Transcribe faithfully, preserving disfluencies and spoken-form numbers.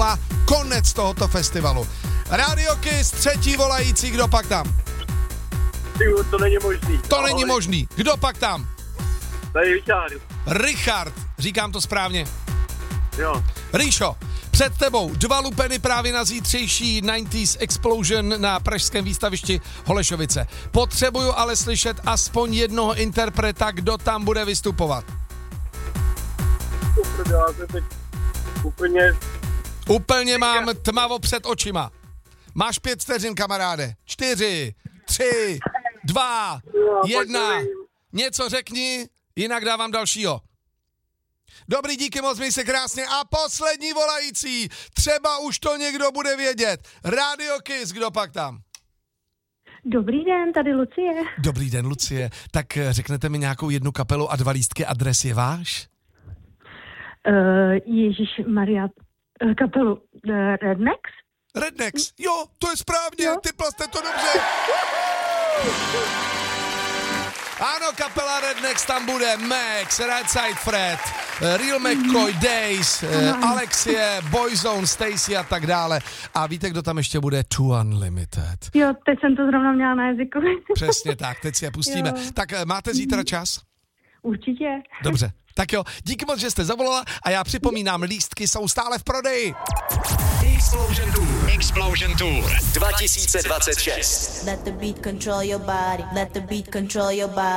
nula, konec tohoto festivalu. Radio Kiss, třetí volající, kdo pak tam? Tyjo, to není možný. To Ahoj. není možný. Kdo pak tam? Tady Richard. Richard, říkám to správně. Jo. Ríšo, před tebou dva lupeny právě na zítřejší devadesátých Explosion na pražském výstavišti Holešovice. Potřebuju ale slyšet aspoň jednoho interpreta, kdo tam bude vystupovat. Úplně, já se teď úplně... Úplně mám tmavo před očima. Máš pět vteřin, kamaráde. Čtyři, tři, dva, jedna. Něco řekni, jinak dávám dalšího. Dobrý, díky moc, měj se krásně. A poslední volající, třeba už to někdo bude vědět. Radio Kiss, kdo pak tam? Dobrý den, tady Lucie. Dobrý den, Lucie. Tak řeknete mi nějakou jednu kapelu a dva lístky, adres je váš? Uh, Ježíš Maria, uh, kapelu uh, Rednex? Rednex, jo, to je správně, jo. typla jste to dobře. Ano, kapela Rednex, tam bude Max, Redside Fred, Real McCoy, Days, Alexie, Boyzone, Stacy a tak dále. A víte, kdo tam ještě bude? Two Unlimited. Jo, teď jsem to zrovna měla na jazyku. Přesně tak, teď si je pustíme. Jo. Tak máte zítra čas? Určitě. Dobře, tak jo, díky moc, že jste zavolala a já připomínám, lístky jsou stále v prodeji. Explosion Tour. Explosion Tour dva tisíce dvacet šest. Let the beat control your body. Let the beat control your body.